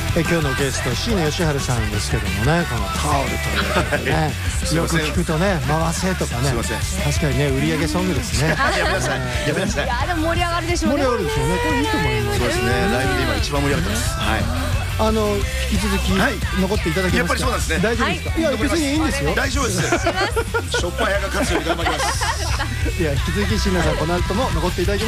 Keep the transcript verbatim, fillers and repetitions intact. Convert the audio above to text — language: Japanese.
え今日のゲスト椎名義治さんですけどもね、このタオルというねよく聞くとね回せとかね、確かにね売り上げソングですね。 やめなさいやめなさい。 いやでも盛り上がるでしょうね。 盛り上がるでしょうね。これいいと思います。 そうですね、ライブで今一番盛り上がってます。はい、 あの引き続き残っていただけますか。 やっぱりそうなんですね。 大丈夫ですか。いや別にいいんですよ。 大丈夫です。しょっぱい派が勝つように頑張ります。 いや引き続き椎名さんこの後も残っていただきます。